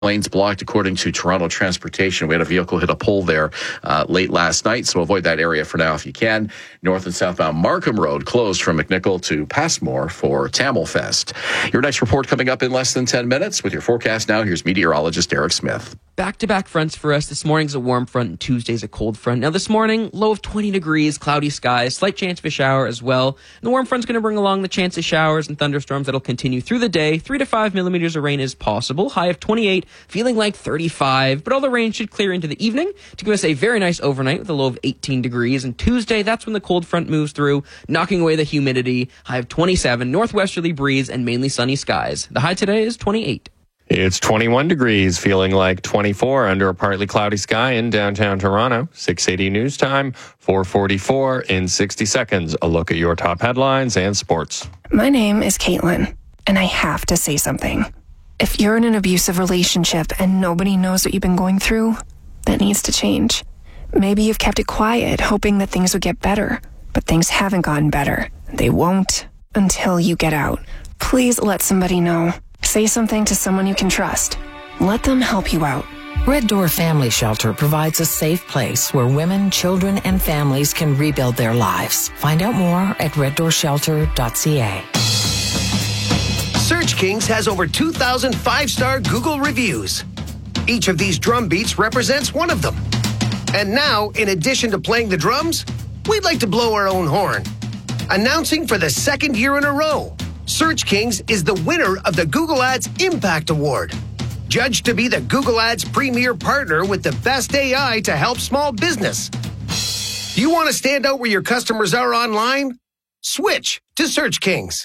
Lanes blocked, according to Toronto Transportation. We had a vehicle hit a pole there late last night, so avoid that area for now if you can. North and southbound Markham Road closed from McNichol to Passmore for Tamil Fest. Your next report coming up in less than 10 minutes. With your forecast now, here's meteorologist Eric Smith. Back-to-back fronts for us. This morning's a warm front and Tuesday's a cold front. Now this morning, low of 20 degrees, cloudy skies, slight chance of a shower as well. And the warm front's going to bring along the chance of showers and thunderstorms that'll continue through the day. 3 to 5 millimeters of rain is possible. High of 28, feeling like 35. But all the rain should clear into the evening to give us a very nice overnight with a low of 18 degrees. And Tuesday, that's when the cold front moves through, knocking away the humidity. High of 27, northwesterly breeze, and mainly sunny skies. The high today is 28. It's 21 degrees, feeling like 24 under a partly cloudy sky in downtown Toronto. 680 news time, 4:44 in 60 seconds. A look at your top headlines and sports. My name is Caitlin, and I have to say something. If you're in an abusive relationship and nobody knows what you've been going through, that needs to change. Maybe you've kept it quiet, hoping that things would get better, but things haven't gotten better. They won't until you get out. Please let somebody know. Say something to someone you can trust. Let them help you out. Red Door Family Shelter provides a safe place where women, children, and families can rebuild their lives. Find out more at reddoorshelter.ca. Search Kings has over 2,000 five-star Google reviews. Each of these drum beats represents one of them. And now, in addition to playing the drums, we'd like to blow our own horn. Announcing for the second year in a row, Search Kings is the winner of the Google Ads Impact Award, judged to be the Google Ads premier partner with the best AI to help small business. Do you want to stand out where your customers are online? Switch to Search Kings.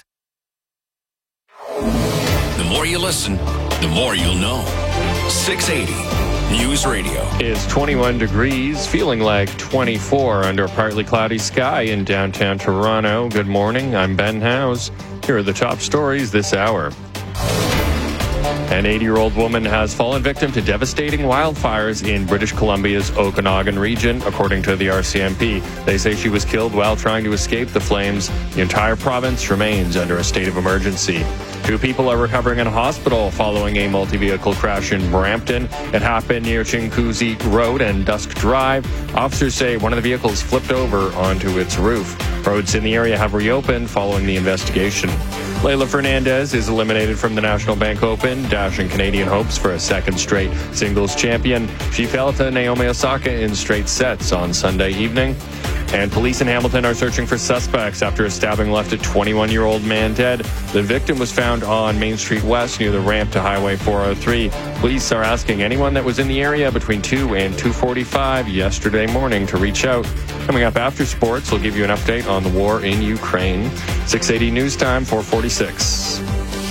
The more you listen, the more you'll know. 680 News Radio. It's 21 degrees, feeling like 24 under a partly cloudy sky in downtown Toronto. Good morning, I'm Ben Howes. Here are the top stories this hour. An 80-year-old woman has fallen victim to devastating wildfires in British Columbia's Okanagan region, according to the RCMP. They say she was killed while trying to escape the flames. The entire province remains under a state of emergency. 2 people are recovering in a hospital following a multi-vehicle crash in Brampton. It happened near Chinguacousy Road and Dusk Drive. Officers say one of the vehicles flipped over onto its roof. Roads in the area have reopened following the investigation. Leylah Fernandez is eliminated from the National Bank Open, dashing Canadian hopes for a second straight singles champion. She fell to Naomi Osaka in straight sets on Sunday evening. And police in Hamilton are searching for suspects after a stabbing left a 21-year-old man dead. The victim was found on Main Street West near the ramp to Highway 403. Police are asking anyone that was in the area between 2 and 2:45 yesterday morning to reach out. Coming up after sports, we'll give you an update on the war in Ukraine. 680 News Time, 4:46.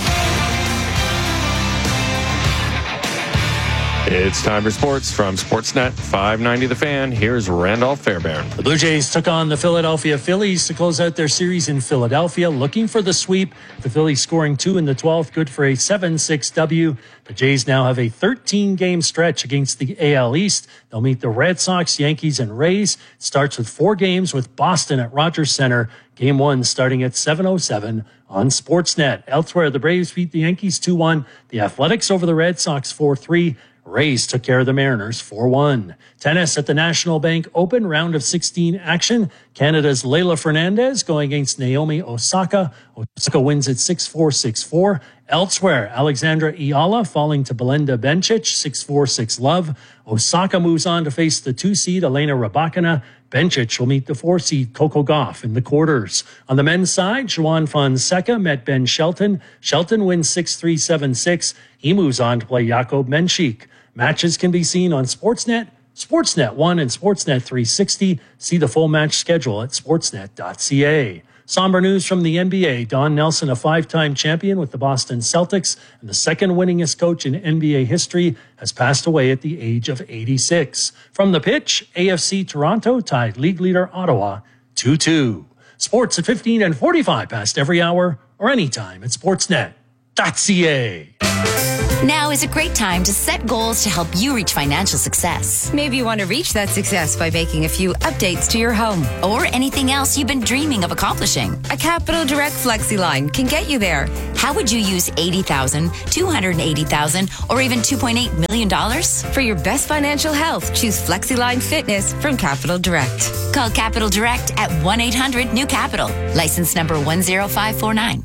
It's time for sports from Sportsnet 590 The Fan. Here's Randolph Fairbairn. The Blue Jays took on the Philadelphia Phillies to close out their series in Philadelphia, looking for the sweep. The Phillies scoring 2 in the 12th, good for a 7-6 W. The Jays now have a 13-game stretch against the AL East. They'll meet the Red Sox, Yankees, and Rays. It starts with 4 games with Boston at Rogers Center. Game 1 starting at 7:07 on Sportsnet. Elsewhere, the Braves beat the Yankees 2-1. The Athletics over the Red Sox 4-3. Rays took care of the Mariners 4-1. Tennis at the National Bank Open, round of 16 action. Canada's Leylah Fernandez going against Naomi Osaka. Osaka wins at 6-4, 6-4. Elsewhere, Alexandra Iala falling to Belinda Bencic, 6-4, 6-love. Osaka moves on to face the 2-seed Elena Rybakina. Bencic will meet the 4-seed Coco Gauff in the quarters. On the men's side, Juan Fonseca met Ben Shelton. Shelton wins 6-3, 7-6. He moves on to play Jakub Menchik. Matches can be seen on Sportsnet, Sportsnet 1, and Sportsnet 360. See the full match schedule at sportsnet.ca. Somber news from the NBA. Don Nelson, a 5-time champion with the Boston Celtics and the second winningest coach in NBA history, has passed away at the age of 86. From the pitch, AFC Toronto tied league leader Ottawa 2-2. Sports at 15 and 45 past every hour or anytime at sportsnet.ca. Now is a great time to set goals to help you reach financial success. Maybe you want to reach that success by making a few updates to your home. Or anything else you've been dreaming of accomplishing. A Capital Direct FlexiLine can get you there. How would you use $80,000, $280,000, or even $2.8 million? For your best financial health, choose FlexiLine Fitness from Capital Direct. Call Capital Direct at 1-800-NEW-CAPITAL. License number 10549.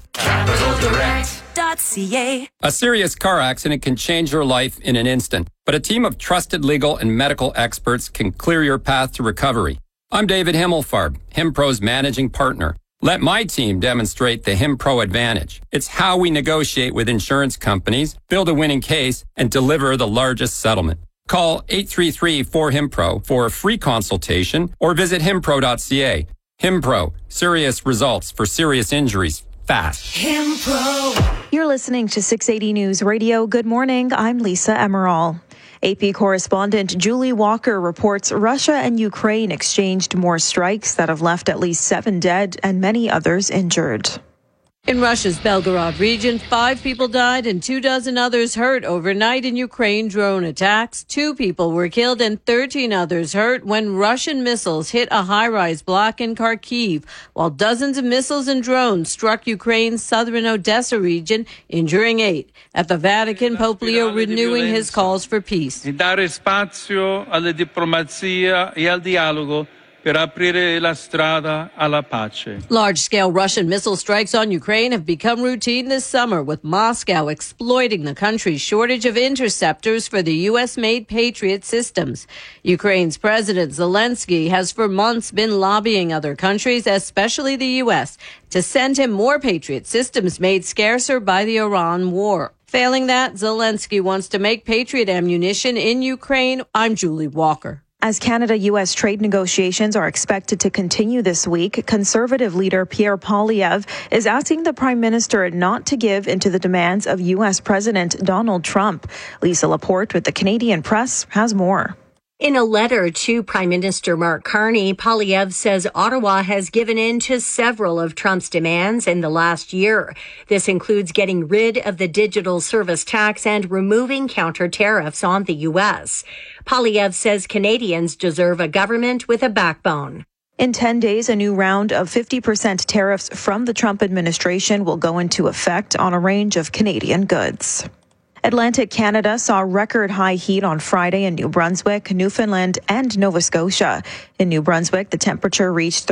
CapitalDirect.ca. A serious car accident can change your life in an instant, but a team of trusted legal and medical experts can clear your path to recovery. I'm David Himmelfarb, HimPro's managing partner. Let my team demonstrate the HimPro advantage. It's how we negotiate with insurance companies, build a winning case, and deliver the largest settlement. Call 833-4HIMPRO for a free consultation or visit himpro.ca. HimPro, serious results for serious injuries, fast. HimPro. You're listening to 680 News Radio. Good morning. I'm Lisa Emerald. AP correspondent Julie Walker reports Russia and Ukraine exchanged more strikes that have left at least 7 dead and many others injured. In Russia's Belgorod region, 5 people died and 24 others hurt overnight in Ukraine drone attacks. 2 people were killed and 13 others hurt when Russian missiles hit a high-rise block in Kharkiv, while dozens of missiles and drones struck Ukraine's southern Odessa region, injuring 8. At the Vatican, Pope Leo renewing his calls for peace. Dare spazio alla diplomazia e al dialogo per aprire la strada alla pace. Large-scale Russian missile strikes on Ukraine have become routine this summer, with Moscow exploiting the country's shortage of interceptors for the U.S.-made Patriot systems. Ukraine's President Zelensky has for months been lobbying other countries, especially the U.S., to send him more Patriot systems made scarcer by the Iran war. Failing that, Zelensky wants to make Patriot ammunition in Ukraine. I'm Julie Walker. As Canada-U.S. trade negotiations are expected to continue this week, Conservative leader Pierre Poilievre is asking the Prime Minister not to give into the demands of U.S. President Donald Trump. Lisa Laporte with the Canadian Press has more. In a letter to Prime Minister Mark Carney, Poilievre says Ottawa has given in to several of Trump's demands in the last year. This includes getting rid of the digital service tax and removing counter tariffs on the U.S. Poilievre says Canadians deserve a government with a backbone. In 10 days, a new round of 50% tariffs from the Trump administration will go into effect on a range of Canadian goods. Atlantic Canada saw record high heat on Friday in New Brunswick, Newfoundland, and Nova Scotia. In New Brunswick, the temperature reached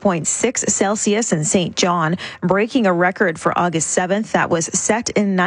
32.6 Celsius in St. John, breaking a record for August 7th that was set in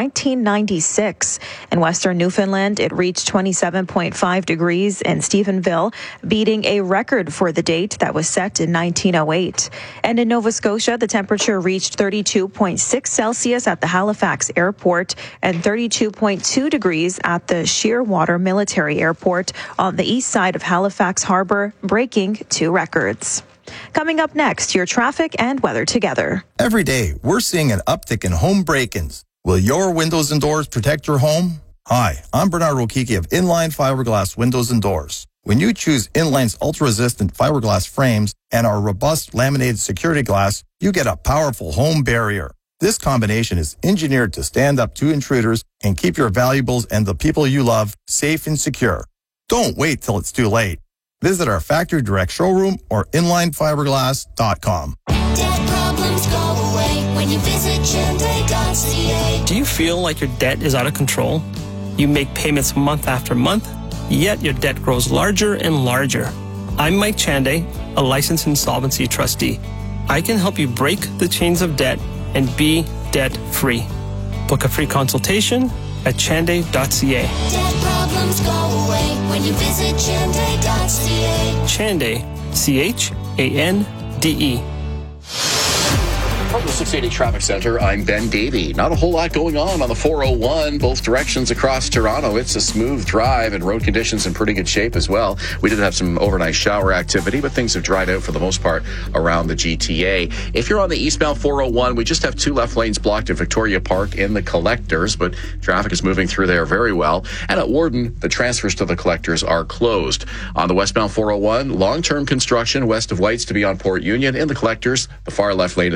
1996. In Western Newfoundland, it reached 27.5 degrees in Stephenville, beating a record for the date that was set in 1908. And in Nova Scotia, the temperature reached 32.6 Celsius at the Halifax Airport and 32.2 degrees at the Shearwater Military Airport on the east side of Halifax Harbor, breaking 2 records. Coming up next, your traffic and weather together. Every day, we're seeing an uptick in home break-ins. Will your windows and doors protect your home? Hi, I'm Bernard Rokiki of Inline Fiberglass Windows and Doors. When you choose Inline's ultra-resistant fiberglass frames and our robust laminated security glass, you get a powerful home barrier. This combination is engineered to stand up to intruders and keep your valuables and the people you love safe and secure. Don't wait till it's too late. Visit our factory direct showroom or inlinefiberglass.com. Debt problems go away when you visit Chende.ca. Do you feel like your debt is out of control? You make payments month after month, yet your debt grows larger and larger. I'm Mike Chande, a licensed insolvency trustee. I can help you break the chains of debt and be debt-free. Book a free consultation at chande.ca. Debt problems go away when you visit Chande.ca. Chande, C-H-A-N-D-E. From the 680 Traffic Center, I'm Ben Davey. Not a whole lot going on the 401, both directions across Toronto. It's a smooth drive and road conditions in pretty good shape as well. We did have some overnight shower activity, but things have dried out for the most part around the GTA. If you're on the eastbound 401, we just have 2 left lanes blocked at Victoria Park in the Collectors, but traffic is moving through there very well. And at Warden, the transfers to the Collectors are closed. On the westbound 401, long-term construction west of Whites to be on Port Union. In the Collectors, the far left lane is taken out.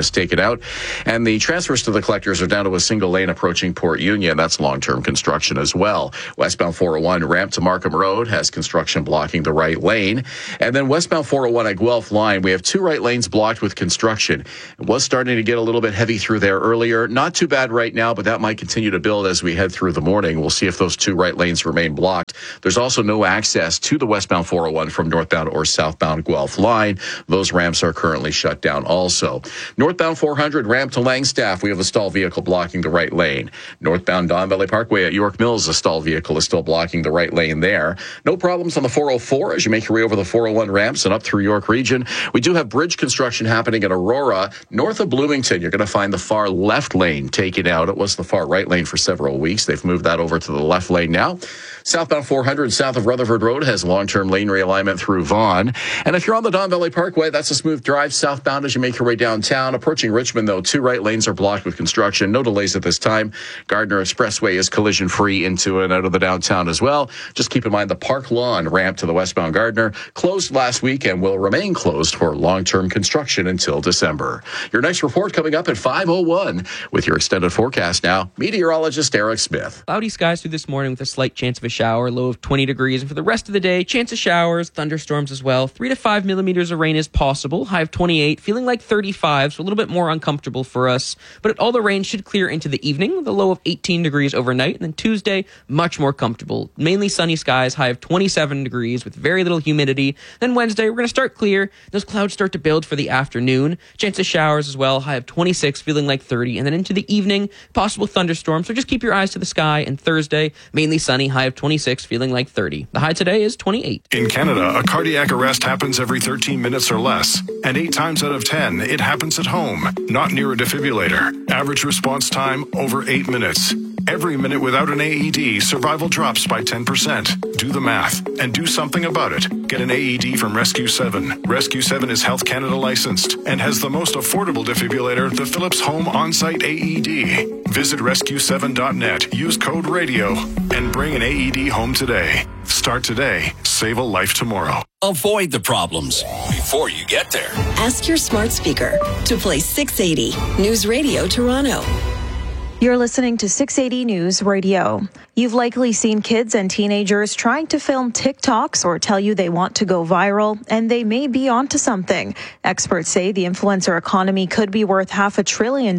out. And the transfers to the collectors are down to a single lane approaching Port Union. That's long-term construction as well. Westbound 401 ramp to Markham Road has construction blocking the right lane. And then westbound 401 at Guelph Line, we have 2 right lanes blocked with construction. It was starting to get a little bit heavy through there earlier. Not too bad right now, but that might continue to build as we head through the morning. We'll see if those 2 right lanes remain blocked. There's also no access to the westbound 401 from northbound or southbound Guelph Line. Those ramps are currently shut down also. Northbound 400 ramp to Langstaff, we have a stalled vehicle blocking the right lane. Northbound Don Valley Parkway at York Mills, a stalled vehicle is still blocking the right lane there. No problems on the 404 as you make your way over the 401 ramps and up through York Region. We do have bridge construction happening in Aurora. North of Bloomington, you're going to find the far left lane taken out. It was the far right lane for several weeks. They've moved that over to the left lane now. Southbound 400 south of Rutherford Road has long-term lane realignment through Vaughan. And if you're on the Don Valley Parkway, that's a smooth drive southbound as you make your way downtown. Approaching Richmond, though, 2 right lanes are blocked with construction. No delays at this time. Gardner Expressway is collision-free into and out of the downtown as well. Just keep in mind the Park Lawn ramp to the westbound Gardner closed last week and will remain closed for long-term construction until December. Your next report coming up at 5:01 with your extended forecast now. Meteorologist Eric Smith. Cloudy skies through this morning with a slight chance of a shower, low of 20 degrees. And for the rest of the day, chance of showers, thunderstorms as well. 3 to 5 millimeters of rain is possible. High of 28, feeling like 35, so a little bit more uncomfortable for us. But all the rain should clear into the evening with a low of 18 degrees overnight. And then Tuesday, much more comfortable. Mainly sunny skies, high of 27 degrees with very little humidity. Then Wednesday, we're going to start clear. Those clouds start to build for the afternoon. Chance of showers as well, high of 26, feeling like 30. And then into the evening, possible thunderstorms. So just keep your eyes to the sky. And Thursday, mainly sunny, high of 26, feeling like 30. The high today is 28. In Canada, a cardiac arrest happens every 13 minutes or less. And 8 times out of 10, it happens at home, not near a defibrillator. Average response time, over 8 minutes. Every minute without an AED, survival drops by 10%. Do the math and do something about it. Get an AED from Rescue 7. Rescue 7 is Health Canada licensed and has the most affordable defibrillator, the Philips Home On-Site AED. Visit rescue7.net, use code RADIO, and bring an AED home today. Start today, save a life tomorrow. Avoid the problems before you get there. Ask your smart speaker to play 680 News Radio Toronto. You're listening to 680 News Radio. You've likely seen kids and teenagers trying to film TikToks or tell you they want to go viral, and they may be onto something. Experts say the influencer economy could be worth $500 billion in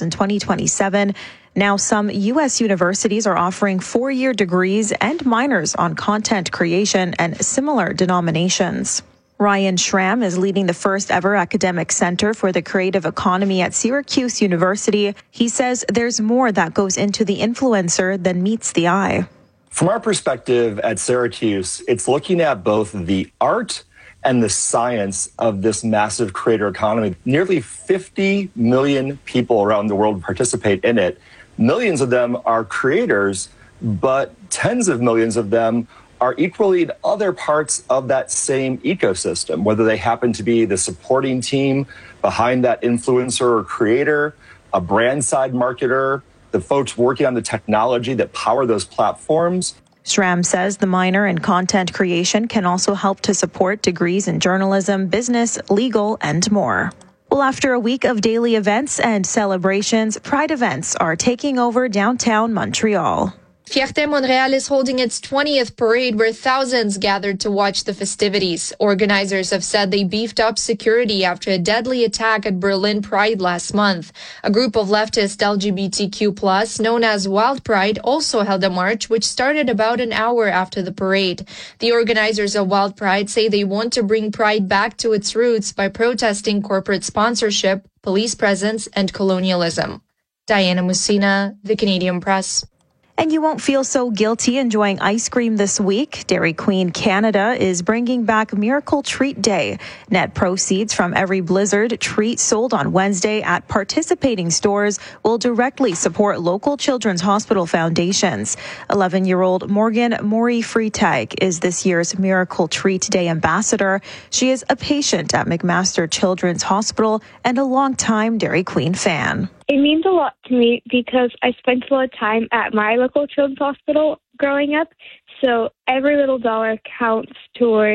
2027. Now, some U.S. universities are offering 4-year degrees and minors on content creation and similar denominations. Ryan Schramm is leading the first ever academic center for the creative economy at Syracuse University. He says there's more that goes into the influencer than meets the eye. From our perspective at Syracuse, it's looking at both the art and the science of this massive creator economy. Nearly 50 million people around the world participate in it. Millions of them are creators, but tens of millions of them are equally in other parts of that same ecosystem, whether they happen to be the supporting team behind that influencer or creator, a brand side marketer, the folks working on the technology that power those platforms. Schramm says the minor in content creation can also help to support degrees in journalism, business, legal, and more. Well, after a week of daily events and celebrations, Pride events are taking over downtown Montreal. Fierté Montréal is holding its 20th parade where thousands gathered to watch the festivities. Organizers have said they beefed up security after a deadly attack at Berlin Pride last month. A group of leftist LGBTQ+, known as Wild Pride, also held a march which started about an hour after the parade. The organizers of Wild Pride say they want to bring Pride back to its roots by protesting corporate sponsorship, police presence, and colonialism. Diana Musina, The Canadian Press. And you won't feel so guilty enjoying ice cream this week. Dairy Queen Canada is bringing back Miracle Treat Day. Net proceeds from every Blizzard treat sold on Wednesday at participating stores will directly support local children's hospital foundations. 11-year-old Morgan Maury Freitag is this year's Miracle Treat Day ambassador. She is a patient at McMaster Children's Hospital and a longtime Dairy Queen fan. It means a lot to me because I spent a lot of time at my local children's hospital growing up, so every little dollar counts towards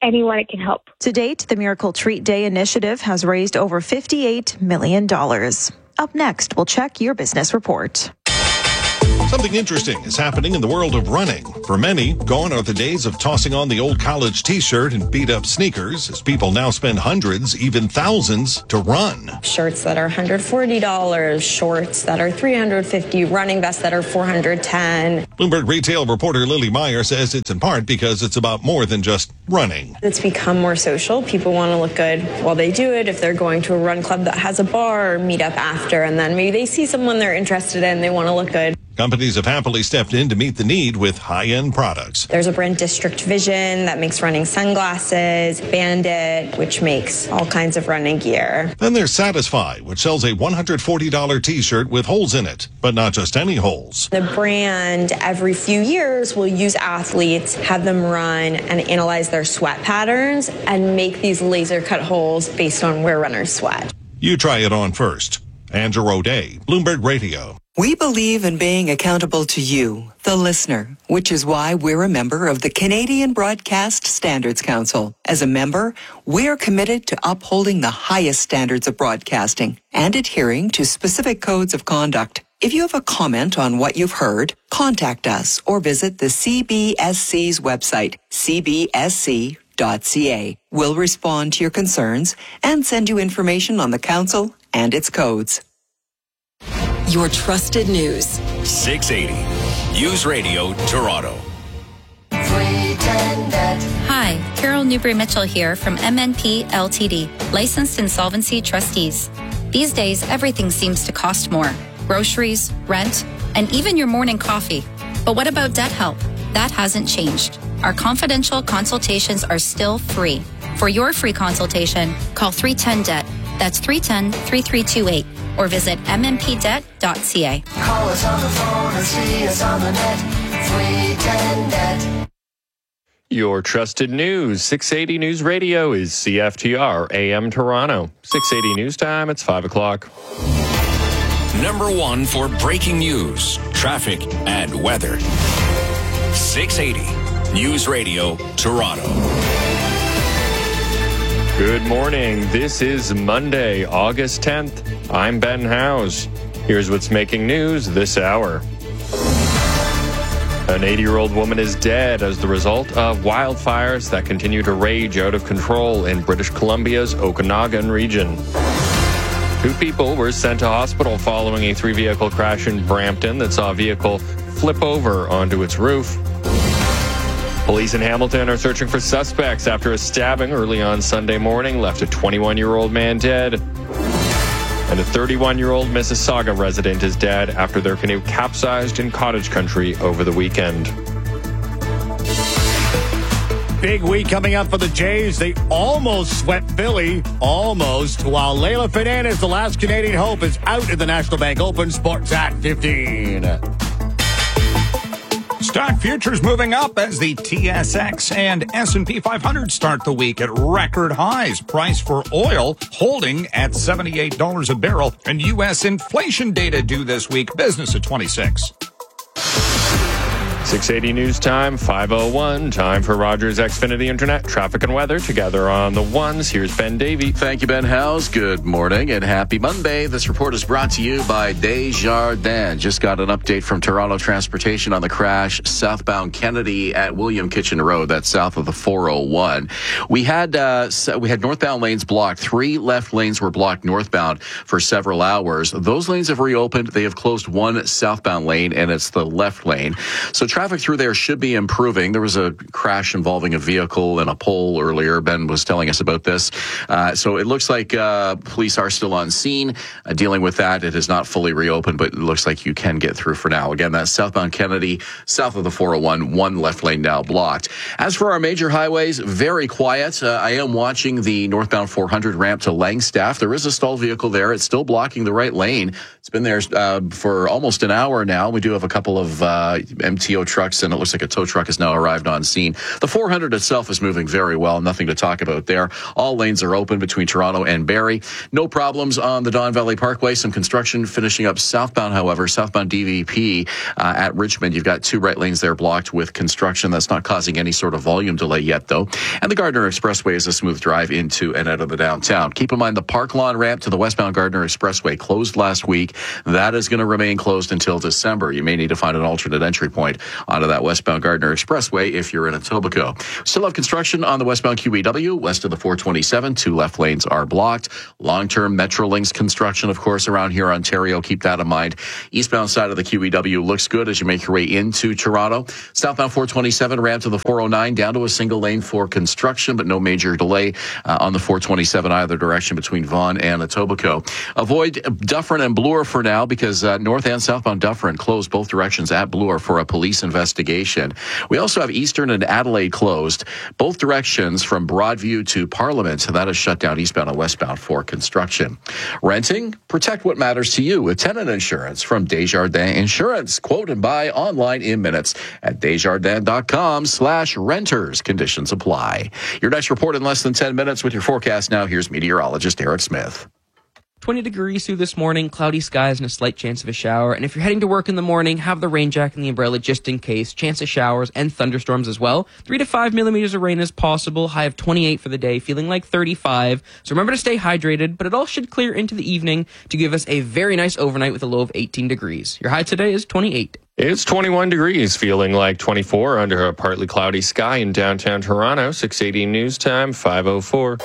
anyone it can help. To date, the Miracle Treat Day initiative has raised over $58 million. Up next, we'll check your business report. Something interesting is happening in the world of running. For many, gone are the days of tossing on the old college t-shirt and beat-up sneakers, as people now spend hundreds, even thousands, to run. Shirts that are $140, shorts that are $350, running vests that are $410. Bloomberg retail reporter Lily Meyer says it's in part because it's about more than just running. It's become more social. People want to look good while they do it. If they're going to a run club that has a bar or meet up after, and then maybe they see someone they're interested in, they want to look good. Companies have happily stepped in to meet the need with high-end products. There's a brand, District Vision, that makes running sunglasses, Bandit, which makes all kinds of running gear. Then there's Satisfy, which sells a $140 t-shirt with holes in it, but not just any holes. The brand, every few years, will use athletes, have them run and analyze their sweat patterns and make these laser-cut holes based on where runners sweat. You try it on first. Andrew O'Day, Bloomberg Radio. We believe in being accountable to you, the listener, which is why we're a member of the Canadian Broadcast Standards Council. As a member, we're committed to upholding the highest standards of broadcasting and adhering to specific codes of conduct. If you have a comment on what you've heard, contact us or visit the CBSC's website, cbsc.ca. We'll respond to your concerns and send you information on the council and its codes. Your trusted news. 680 News Radio Toronto. Hi, Carol Newbury-Mitchell here from MNP Ltd, licensed insolvency trustees. These days, everything seems to cost more. Groceries, rent, and even your morning coffee. But what about debt help? That hasn't changed. Our confidential consultations are still free. For your free consultation, call 310-DEBT. That's 310-3328. Or visit mmpdebt.ca. Call us on the phone or see us on the net. 310-DEBT. Your trusted news. 680 News Radio is CFTR AM Toronto. 680 News Time. It's 5 o'clock. Number one for breaking news, traffic, and weather. 680 News Radio Toronto. Good morning. This is Monday, August 10th. I'm Ben Howes. Here's what's making news this hour. An 80-year-old woman is dead as the result of wildfires that continue to rage out of control in British Columbia's Okanagan region. 2 people were sent to hospital following a 3-vehicle crash in Brampton that saw a vehicle flip over onto its roof. Police in Hamilton are searching for suspects after a stabbing early on Sunday morning left a 21-year-old man dead. And a 31-year-old Mississauga resident is dead after their canoe capsized in cottage country over the weekend. Big week coming up for the Jays. They almost swept Philly, almost, while Layla Fernandez, the last Canadian hope, is out at the National Bank Open. Sports at 15. Stock futures moving up as the TSX and S&P 500 start the week at record highs. Price for oil holding at $78 a barrel. And U.S. inflation data due this week. Business at 26. 680 News Time, 5:01. Time for Rogers Xfinity Internet. Traffic and weather together on the ones. Here's Ben Davey. Thank you, Ben Howes. Good morning and happy Monday. This report is brought to you by Desjardins. Just got an update from Toronto Transportation on the crash southbound Kennedy at William Kitchen Road. That's south of the 401. We had northbound lanes blocked. 3 left lanes were blocked northbound for several hours. Those lanes have reopened. They have closed 1 southbound lane, and it's the left lane. So traffic through there should be improving. There was a crash involving a vehicle and a pole earlier. Ben was telling us about this. So it looks like police are still on scene dealing with that. It is not fully reopened, but it looks like you can get through for now. Again, that's southbound Kennedy, south of the 401, 1 left lane now blocked. As for our major highways, very quiet. I am watching the northbound 400 ramp to Langstaff. There is a stalled vehicle there. It's still blocking the right lane. It's been there for almost an hour now. We do have a couple of MTO trucks, and it looks like a tow truck has now arrived on scene. The 400 itself is moving very well. Nothing to talk about there. All lanes are open between Toronto and Barrie. No problems on the Don Valley Parkway. Some construction finishing up southbound, however. Southbound DVP at Richmond. You've got 2 right lanes there blocked with construction. That's not causing any sort of volume delay yet, though. And the Gardner Expressway is a smooth drive into and out of the downtown. Keep in mind the Park Lawn ramp to the westbound Gardner Expressway closed last week. That is going to remain closed until December. You may need to find an alternate entry point onto that westbound Gardner Expressway if you're in Etobicoke. Still have construction on the westbound QEW, west of the 427. 2 left lanes are blocked. Long-term Metrolinx construction, of course, around here, Ontario. Keep that in mind. Eastbound side of the QEW looks good as you make your way into Toronto. Southbound 427 ramp to the 409, down to a single lane for construction, but no major delay on the 427 either direction between Vaughan and Etobicoke. Avoid Dufferin and Bloor for now because north and southbound Dufferin closed both directions at Bloor for a police investigation. We also have Eastern and Adelaide closed, both directions from Broadview to Parliament. That is shut down eastbound and westbound for construction. Renting? Protect what matters to you with tenant insurance from Desjardins Insurance. Quote and buy online in minutes at desjardins.com/renters. Conditions apply. Your next report in less than 10 minutes with your forecast now. Here's meteorologist Eric Smith. 20 degrees through this morning, cloudy skies and a slight chance of a shower. And if you're heading to work in the morning, have the rain jacket and the umbrella just in case. Chance of showers and thunderstorms as well. 3 to 5 millimeters of rain is possible. High of 28 for the day, feeling like 35. So remember to stay hydrated, but it all should clear into the evening to give us a very nice overnight with a low of 18 degrees. Your high today is 28. It's 21 degrees, feeling like 24 under a partly cloudy sky in downtown Toronto. 680 news time, 5:04.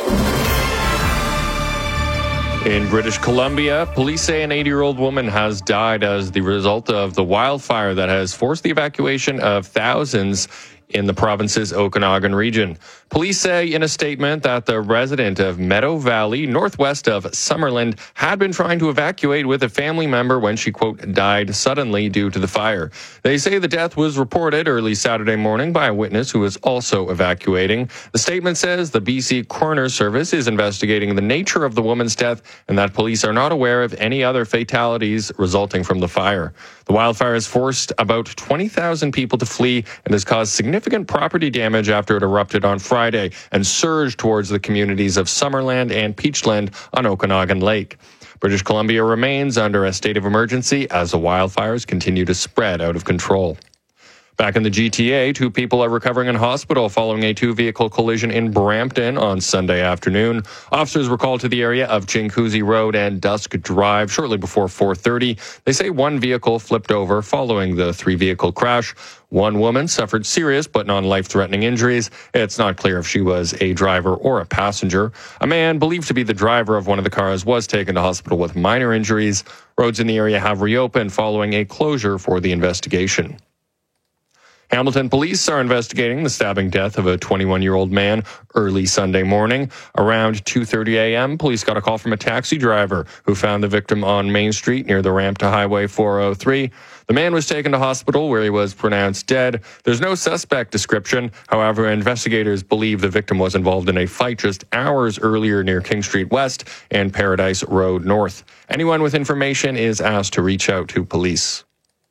In British Columbia, police say an 80-year-old woman has died as the result of the wildfire that has forced the evacuation of thousands in the province's Okanagan region. Police say in a statement that the resident of Meadow Valley, northwest of Summerland, had been trying to evacuate with a family member when she, quote, died suddenly due to the fire. They say the death was reported early Saturday morning by a witness who was also evacuating. The statement says the BC Coroner's Service is investigating the nature of the woman's death and that police are not aware of any other fatalities resulting from the fire. The wildfire has forced about 20,000 people to flee and has caused significant property damage after it erupted on Friday and surged towards the communities of Summerland and Peachland on Okanagan Lake. British Columbia remains under a state of emergency as the wildfires continue to spread out of control. Back in the GTA, 2 people are recovering in hospital following a 2-vehicle collision in Brampton on Sunday afternoon. Officers were called to the area of Chinguacousy Road and Dusk Drive shortly before 4:30. They say 1 vehicle flipped over following the 3-vehicle crash. 1 woman suffered serious but non-life-threatening injuries. It's not clear if she was a driver or a passenger. A man believed to be the driver of one of the cars was taken to hospital with minor injuries. Roads in the area have reopened following a closure for the investigation. Hamilton police are investigating the stabbing death of a 21-year-old man early Sunday morning. Around 2:30 a.m., police got a call from a taxi driver who found the victim on Main Street near the ramp to Highway 403. The man was taken to hospital where he was pronounced dead. There's no suspect description. However, investigators believe the victim was involved in a fight just hours earlier near King Street West and Paradise Road North. Anyone with information is asked to reach out to police.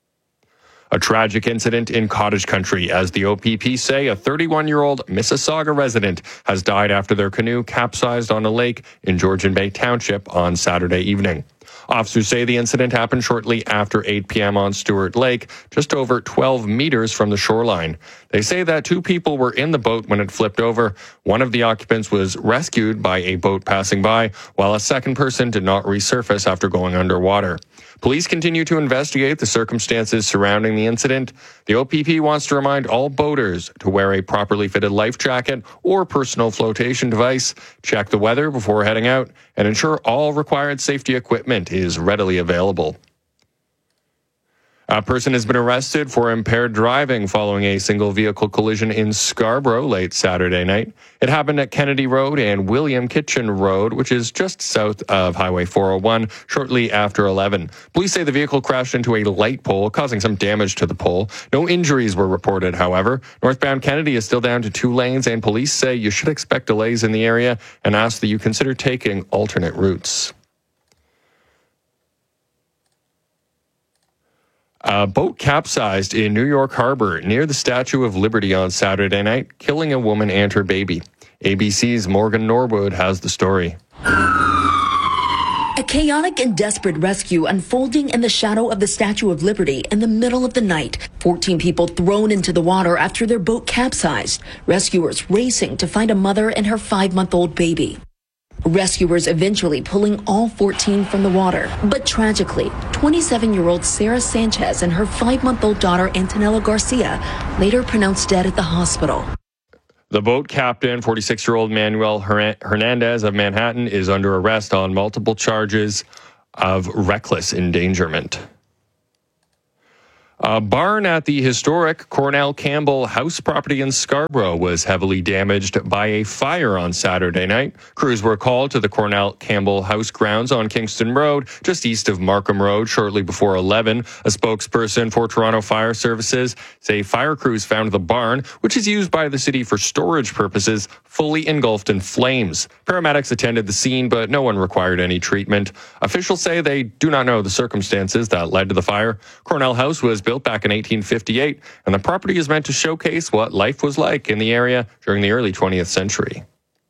A tragic incident in cottage country as the OPP say a 31-year-old Mississauga resident has died after their canoe capsized on a lake in Georgian Bay Township on Saturday evening. Officers say the incident happened shortly after 8 p.m. on Stewart Lake, just over 12 meters from the shoreline. They say that 2 people were in the boat when it flipped over. One of the occupants was rescued by a boat passing by, while a second person did not resurface after going underwater. Police continue to investigate the circumstances surrounding the incident. The OPP wants to remind all boaters to wear a properly fitted life jacket or personal flotation device, check the weather before heading out, and ensure all required safety equipment is readily available. A person has been arrested for impaired driving following a single vehicle collision in Scarborough late Saturday night. It happened at Kennedy Road and William Kitchen Road, which is just south of Highway 401, shortly after 11. Police say the vehicle crashed into a light pole, causing some damage to the pole. No injuries were reported, however. Northbound Kennedy is still down to 2 lanes, and police say you should expect delays in the area and ask that you consider taking alternate routes. A boat capsized in New York Harbor near the Statue of Liberty on Saturday night, killing a woman and her baby. ABC's Morgan Norwood has the story. A chaotic and desperate rescue unfolding in the shadow of the Statue of Liberty in the middle of the night. 14 people thrown into the water after their boat capsized. Rescuers racing to find a mother and her 5-month-old baby. Rescuers eventually pulling all 14 from the water. But tragically, 27-year-old Sarah Sanchez and her 5-month-old daughter Antonella Garcia later pronounced dead at the hospital. The boat captain, 46-year-old Manuel Hernandez of Manhattan, is under arrest on multiple charges of reckless endangerment. A barn at the historic Cornell Campbell House property in Scarborough was heavily damaged by a fire on Saturday night. Crews were called to the Cornell Campbell House grounds on Kingston Road, just east of Markham Road, shortly before 11. A spokesperson for Toronto Fire Services say fire crews found the barn, which is used by the city for storage purposes, fully engulfed in flames. Paramedics attended the scene, but no one required any treatment. Officials say they do not know the circumstances that led to the fire. Cornell House was built back in 1858, and the property is meant to showcase what life was like in the area during the early 20th century.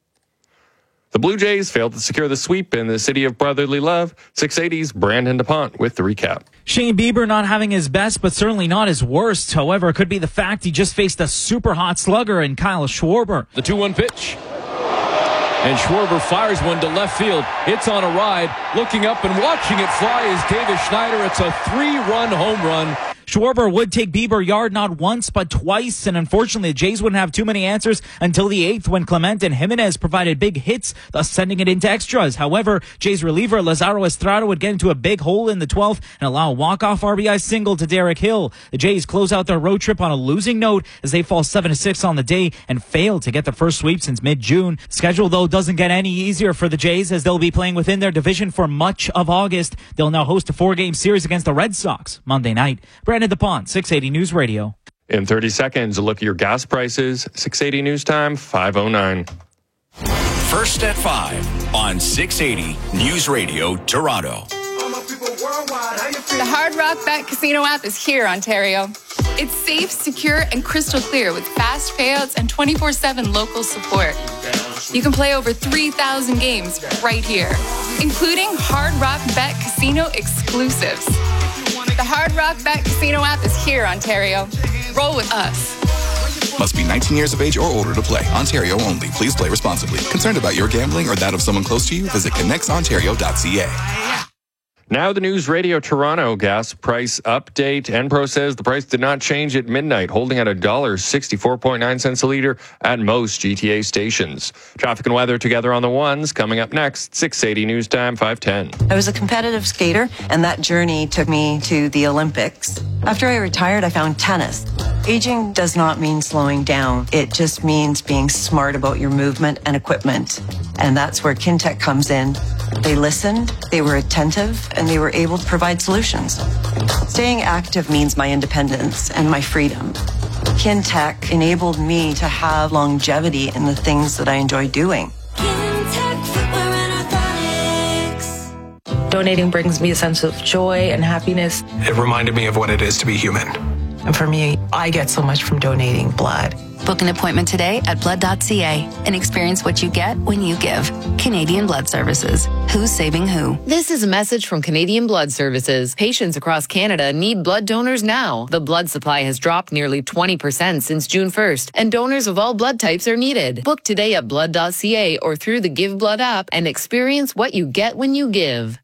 The Blue Jays failed to secure the sweep in the city of brotherly love. 680's Brandon DuPont with the recap. Shane Bieber not having his best, but certainly not his worst. However, it could be the fact he just faced a super hot slugger in Kyle Schwarber. The 2-1 pitch. And Schwarber fires one to left field. It's on a ride. Looking up and watching it fly is Davis Schneider. It's a 3-run home run. Schwarber would take Bieber yard not once but twice, and unfortunately the Jays wouldn't have too many answers until the 8th when Clement and Jimenez provided big hits, thus sending it into extras. However, Jays reliever Lazaro Estrada would get into a big hole in the 12th and allow a walk-off RBI single to Derek Hill. The Jays close out their road trip on a losing note as they fall 7-6 on the day and fail to get the first sweep since mid-June. Schedule, though, doesn't get any easier for the Jays as they'll be playing within their division for much of August. They'll now host a 4-game series against the Red Sox Monday night. Brandon DuPont, 680 News Radio. In 30 seconds, a look at your gas prices. 680 News Time, 5:09. First at 5 on 680 News Radio Toronto. The Hard Rock Bet Casino app is here, Ontario. It's safe, secure, and crystal clear with fast payouts and 24/7 local support. You can play over 3,000 games right here, including Hard Rock Bet Casino exclusives. The Hard Rock Bet Casino app is here, Ontario. Roll with us. Must be 19 years of age or older to play. Ontario only. Please play responsibly. Concerned about your gambling or that of someone close to you? Visit connectsontario.ca. Now the News Radio Toronto gas price update. Enpro says the price did not change at midnight, holding at $1.64.9 a litre at most GTA stations. Traffic and weather together on the ones coming up next. 680 News Time, 5:10. I was a competitive skater, and that journey took me to the Olympics. After I retired, I found tennis. Aging does not mean slowing down. It just means being smart about your movement and equipment. And that's where Kintec comes in. They listened, they were attentive, and they were able to provide solutions. Staying active means my independence and my freedom. Kintec enabled me to have longevity in the things that I enjoy doing. Donating brings me a sense of joy and happiness. It reminded me of what it is to be human. And for me, I get so much from donating blood. Book an appointment today at blood.ca and experience what you get when you give. Canadian Blood Services. Who's saving who? This is a message from Canadian Blood Services. Patients across Canada need blood donors now. The blood supply has dropped nearly 20% since June 1st, and donors of all blood types are needed. Book today at blood.ca or through the Give Blood app and experience what you get when you give.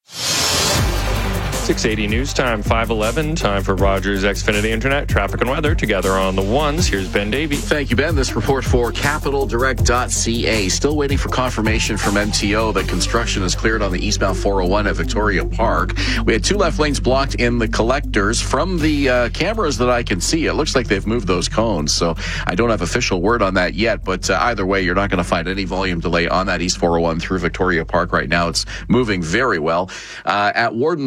680 News Time, 5:11. Time for Rogers Xfinity Internet. Traffic and weather together on the ones. Here's Ben Davey. Thank you, Ben. This report for capitaldirect.ca. Still waiting for confirmation from MTO that construction is cleared on the eastbound 401 at Victoria Park. We had 2 left lanes blocked in the collectors. From the cameras that I can see, it looks like they've moved those cones. So I don't have official word on that yet, but either way, you're not going to find any volume delay on that East 401 through Victoria Park right now. It's moving very well. At Warden, the transfer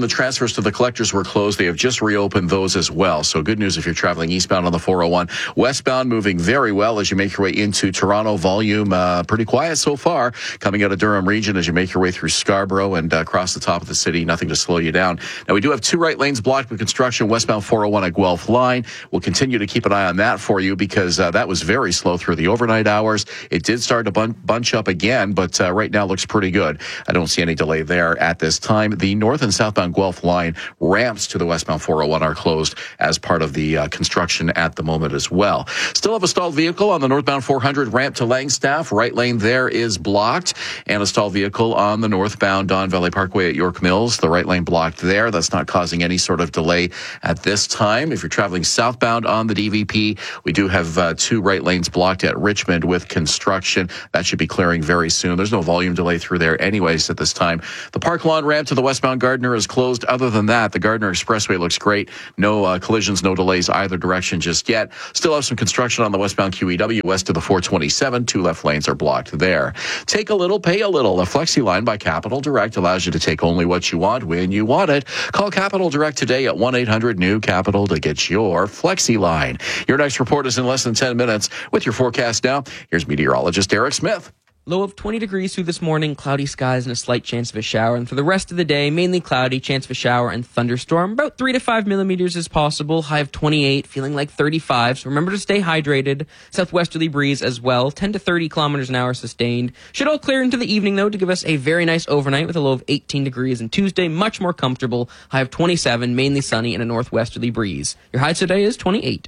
Most of the collectors were closed. They have just reopened those as well. So good news if you're traveling eastbound on the 401. Westbound moving very well as you make your way into Toronto. Volume pretty quiet so far. Coming out of Durham region as you make your way through Scarborough and across the top of the city. Nothing to slow you down. Now, we do have 2 right lanes blocked with construction westbound 401 at Guelph Line. We'll continue to keep an eye on that for you because that was very slow through the overnight hours. It did start to bunch up again, but right now looks pretty good. I don't see any delay there at this time. The north and southbound Guelph Line ramps to the westbound 401 are closed as part of the construction at the moment as well. Still have a stalled vehicle on the northbound 400 ramp to Langstaff. Right lane there is blocked, and a stalled vehicle on the northbound Don Valley Parkway at York Mills. The right lane blocked there. That's not causing any sort of delay at this time. If you're traveling southbound on the DVP, we do have 2 right lanes blocked at Richmond with construction. That should be clearing very soon. There's no volume delay through there anyways at this time. The Park Lawn ramp to the westbound Gardiner is closed. Other than that, the Gardiner Expressway looks great. No collisions, no delays either direction just yet. Still have some construction on the westbound QEW west of the 427. 2 left lanes are blocked there. Take a little, pay a little. The Flexi Line by Capital Direct allows you to take only what you want when you want it. Call Capital Direct today at 1-800-NEW-CAPITAL to get your Flexi Line. Your next report is in less than 10 minutes. With your forecast now, here's meteorologist Eric Smith. Low of 20 degrees through this morning, cloudy skies and a slight chance of a shower. And for the rest of the day, mainly cloudy, chance of a shower and thunderstorm. About 3 to 5 millimeters is possible. High of 28, feeling like 35. So remember to stay hydrated. Southwesterly breeze as well. 10 to 30 kilometers an hour sustained. Should all clear into the evening, though, to give us a very nice overnight with a low of 18 degrees. And Tuesday, much more comfortable. High of 27, mainly sunny and a northwesterly breeze. Your high today is 28.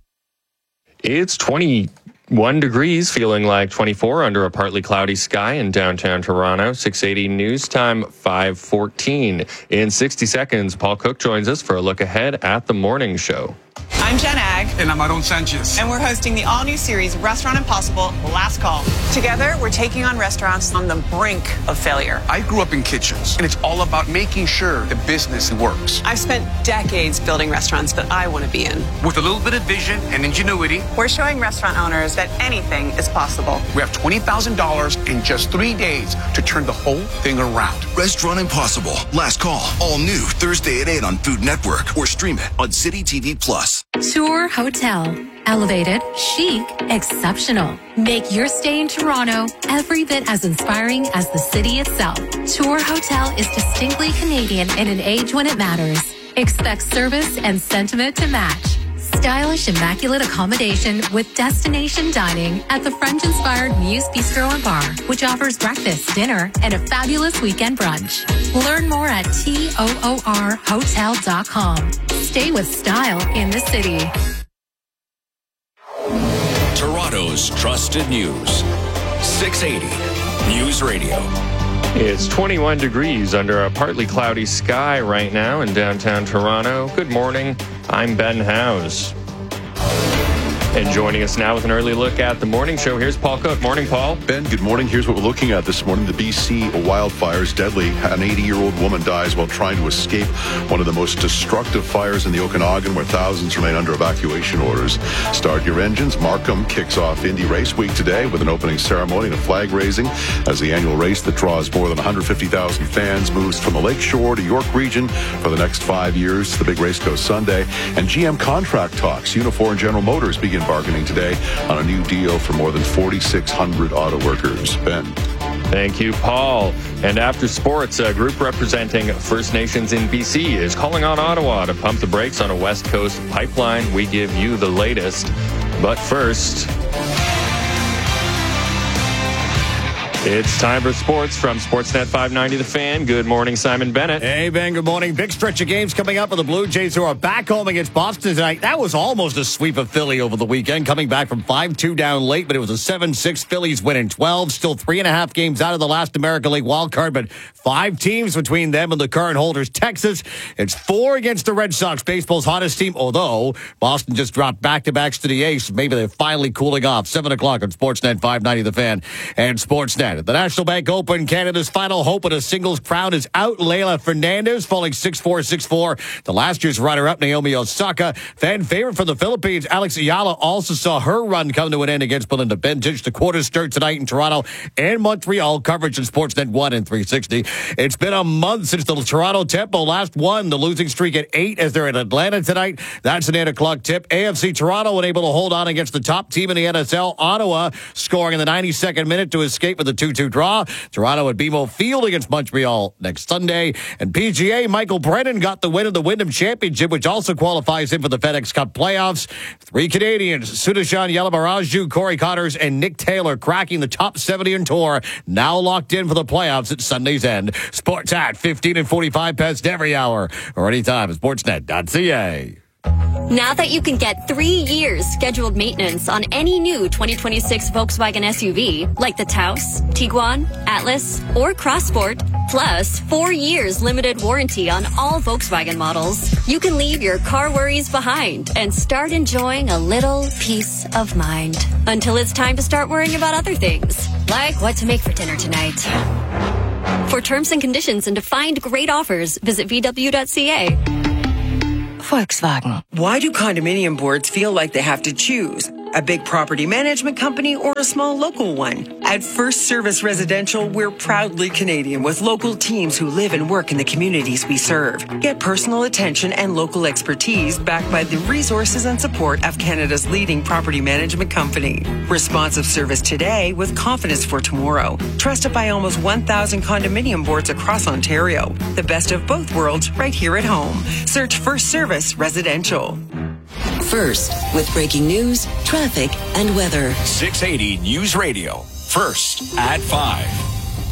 It's 21 degrees, feeling like 24 under a partly cloudy sky in downtown Toronto. 680 news time, 5:14. In 60 seconds, Paul Cook joins us for a look ahead at the morning show. I'm Jen Ag. And I'm Aaron Sanchez. And we're hosting the all-new series, Restaurant Impossible, Last Call. Together, we're taking on restaurants on the brink of failure. I grew up in kitchens, and it's all about making sure the business works. I've spent decades building restaurants that I want to be in. With a little bit of vision and ingenuity, we're showing restaurant owners that anything is possible. We have $20,000 in just 3 days to turn the whole thing around. Restaurant Impossible, Last Call. All new Thursday at 8 on Food Network or stream it on City TV Plus. Tour Hotel. Elevated, chic, exceptional. Make your stay in Toronto every bit as inspiring as the city itself. Tour Hotel is distinctly Canadian in an age when it matters. Expect service and sentiment to match. Stylish, immaculate accommodation with destination dining at the French-inspired Muse Bistro and Bar, which offers breakfast, dinner, and a fabulous weekend brunch. Learn more at TOORhotel.com. Stay with style in the city. Toronto's trusted news. 680 News Radio. It's 21 degrees under a partly cloudy sky right now in downtown Toronto. Good morning. I'm Ben Howes. And joining us now with an early look at the morning show, here's Paul Cook. Morning, Paul. Ben, good morning. Here's what we're looking at this morning. The BC wildfires, deadly. An 80-year-old woman dies while trying to escape one of the most destructive fires in the Okanagan, where thousands remain under evacuation orders. Start your engines. Markham kicks off Indy Race Week today with an opening ceremony and a flag raising as the annual race that draws more than 150,000 fans moves from the Lakeshore to York region for the next 5 years. The big race goes Sunday. And GM contract talks. Unifor and General Motors begin bargaining today on a new deal for more than 4,600 auto workers. Ben. Thank you, Paul. And after sports, a group representing First Nations in BC is calling on Ottawa to pump the brakes on a West Coast pipeline. We give you the latest. But first, it's time for sports from Sportsnet 590 The Fan. Good morning, Simon Bennett. Hey, Ben, good morning. Big stretch of games coming up for the Blue Jays, who are back home against Boston tonight. That was almost a sweep of Philly over the weekend, coming back from 5-2 down late, but it was a 7-6 Phillies win in 12. Still 3.5 games out of the last American League wildcard, but 5 teams between them and the current holders. Texas, it's 4 against the Red Sox, baseball's hottest team, although Boston just dropped back-to-backs to the Ace. Maybe they're finally cooling off. 7 o'clock on Sportsnet 590 The Fan and Sportsnet. weekend. The National Bank Open, Canada's final hope at a singles crown, is out. Leylah Fernandez falling 6-4, 6-4 to last year's runner-up Naomi Osaka. Fan favorite from the Philippines, Alex Ayala, also saw her run come to an end against Belinda Bencic. The quarters start tonight in Toronto and Montreal. Coverage in Sportsnet 1 and 360. It's been a month since the Toronto Tempo last won. The losing streak at 8 as they're in Atlanta tonight. That's an 8 o'clock tip. AFC Toronto unable to hold on against the top team in the NSL, Ottawa, scoring in the 92nd minute to escape with a 2-2 draw. Toronto at BMO Field against Montreal next Sunday. And PGA, Michael Brennan got the win of the Wyndham Championship, which also qualifies him for the FedEx Cup playoffs. 3 Canadians, Sudashan Yalamaraju, Corey Connors, and Nick Taylor, cracking the top 70 in tour, now locked in for the playoffs at Sunday's end. Sportsnet 15 and 45 past every hour or anytime at sportsnet.ca. Now that you can get 3 years scheduled maintenance on any new 2026 Volkswagen SUV, like the Taos, Tiguan, Atlas, or Crossport, plus 4 years limited warranty on all Volkswagen models, you can leave your car worries behind and start enjoying a little peace of mind. Until it's time to start worrying about other things, like what to make for dinner tonight. For terms and conditions and to find great offers, visit VW.ca. Volkswagen. Why do condominium boards feel like they have to choose? A big property management company or a small local one? At First Service Residential, we're proudly Canadian with local teams who live and work in the communities we serve. Get personal attention and local expertise backed by the resources and support of Canada's leading property management company. Responsive service today with confidence for tomorrow. Trusted by almost 1,000 condominium boards across Ontario. The best of both worlds right here at home. Search First Service Residential. First, with breaking news, traffic, and weather. 680 News Radio. First at 5.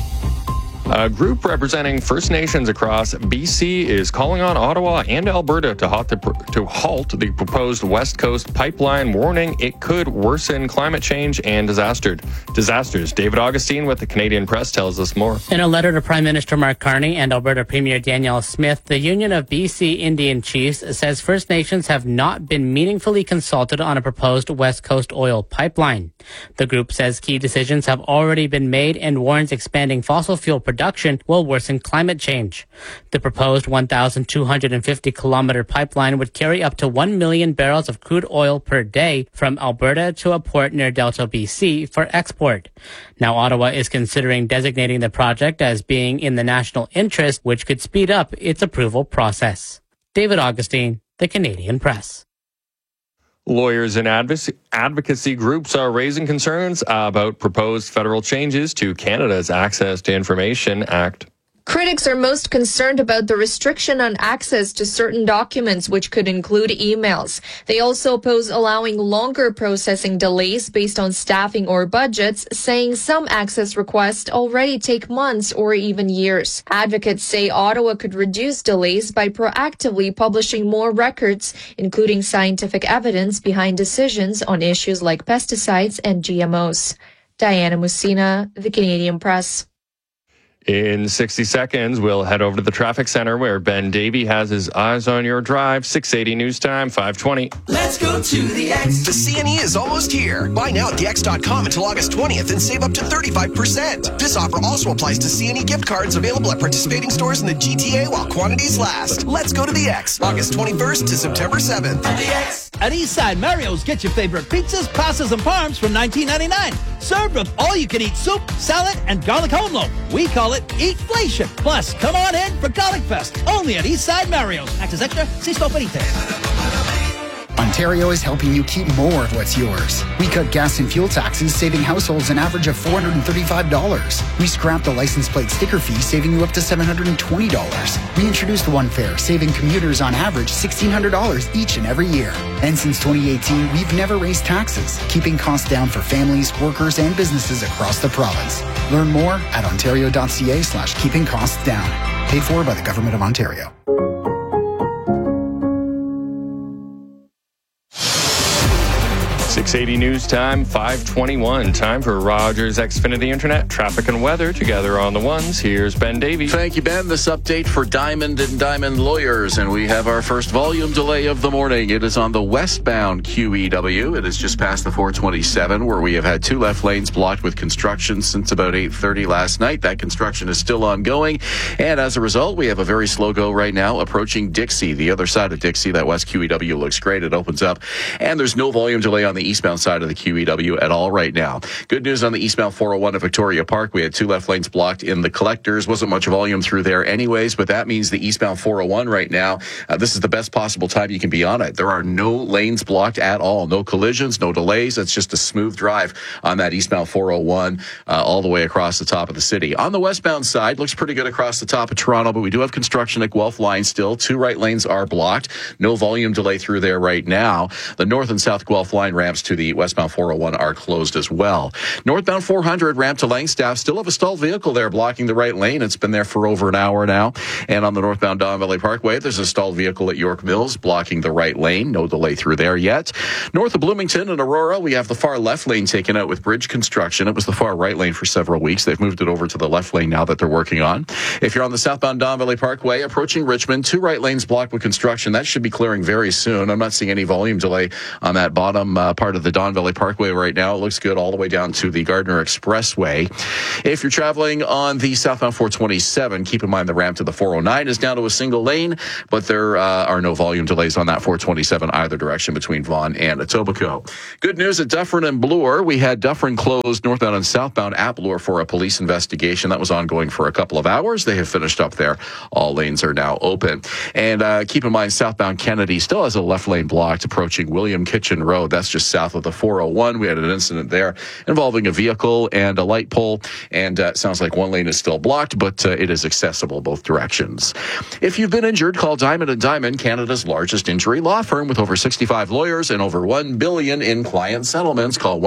A group representing First Nations across BC is calling on Ottawa and Alberta to halt the proposed West Coast pipeline, warning it could worsen climate change and disasters. David Augustine with the Canadian Press tells us more. In a letter to Prime Minister Mark Carney and Alberta Premier Danielle Smith, the Union of BC Indian Chiefs says First Nations have not been meaningfully consulted on a proposed West Coast oil pipeline. The group says key decisions have already been made and warns expanding fossil fuel production will worsen climate change. The proposed 1,250-kilometer pipeline would carry up to 1 million barrels of crude oil per day from Alberta to a port near Delta, BC for export. Now, Ottawa is considering designating the project as being in the national interest, which could speed up its approval process. David Augustine, the Canadian Press. Lawyers and advocacy groups are raising concerns about proposed federal changes to Canada's Access to Information Act. Critics are most concerned about the restriction on access to certain documents, which could include emails. They also oppose allowing longer processing delays based on staffing or budgets, saying some access requests already take months or even years. Advocates say Ottawa could reduce delays by proactively publishing more records, including scientific evidence behind decisions on issues like pesticides and GMOs. Diana Musina, the Canadian Press. In 60 seconds, we'll head over to the traffic center where Ben Davey has his eyes on your drive. 680 News Time, 520. Let's go to the X. The CNE is almost here. Buy now at thex.com until August 20th and save up to 35%. This offer also applies to CNE gift cards available at participating stores in the GTA while quantities last. Let's go to the X. August 21st to September 7th. At the X. At Eastside Mario's, get your favorite pizzas, pastas, and parms from $19.99. Served with all-you-can-eat soup, salad, and garlic home loaf. We call it Eatflation. Plus, come on in for Garlic Fest, only at Eastside Mario's. Access extra, see Store Ontario is helping you keep more of what's yours. We cut gas and fuel taxes, saving households an average of $435. We scrapped the license plate sticker fee, saving you up to $720. We introduced One Fare, saving commuters on average $1,600 each and every year. And since 2018, we've never raised taxes, keeping costs down for families, workers, and businesses across the province. Learn more at ontario.ca/keeping costs down. Paid for by the Government of Ontario. 680 News Time, 521. Time for Rogers Xfinity Internet, traffic and weather together on the ones. Here's Ben Davey. Thank you, Ben. This update for Diamond and Diamond Lawyers. And we have our first volume delay of the morning. It is on the westbound QEW. It is just past the 427, where we have had two left lanes blocked with construction since about 8:30 last night. That construction is still ongoing. And as a result, we have a very slow go right now approaching Dixie. The other side of Dixie, that west QEW looks great. It opens up. And there's no volume delay on the eastbound side of the QEW at all right now. Good news on the eastbound 401 at Victoria Park. We had two left lanes blocked in the collectors. Wasn't much volume through there anyways, but that means the eastbound 401 right now, this is the best possible time you can be on it. There are no lanes blocked at all. No collisions, no delays. It's just a smooth drive on that eastbound 401 all the way across the top of the city. On the westbound side, looks pretty good across the top of Toronto, but we do have construction at Guelph Line still. Two right lanes are blocked. No volume delay through there right now. The north and south Guelph Line ramps to the westbound 401 are closed as well. Northbound 400 ramp to Langstaff, still have a stalled vehicle there blocking the right lane. It's been there for over an hour now. And on the northbound Don Valley Parkway, there's a stalled vehicle at York Mills blocking the right lane. No delay through there yet. North of Bloomington and Aurora, we have the far left lane taken out with bridge construction. It was the far right lane for several weeks. They've moved it over to the left lane now that they're working on. If you're on the southbound Don Valley Parkway, approaching Richmond, two right lanes blocked with construction. That should be clearing very soon. I'm not seeing any volume delay on that bottom part of the Don Valley Parkway right now. It looks good all the way down to the Gardner Expressway. If you're traveling on the southbound 427, keep in mind the ramp to the 409 is down to a single lane, but there are no volume delays on that 427 either direction between Vaughan and Etobicoke. Good news at Dufferin and Bloor. We had Dufferin closed northbound and southbound at Bloor for a police investigation. That was ongoing for a couple of hours. They have finished up there. All lanes are now open. And keep in mind, southbound Kennedy still has a left lane blocked approaching William Kitchen Road. That's just south of the 401. We had an incident there involving a vehicle and a light pole. And it sounds like one lane is still blocked, but it is accessible both directions. If you've been injured, call Diamond & Diamond, Canada's largest injury law firm with over 65 lawyers and over $1 billion in client settlements. Call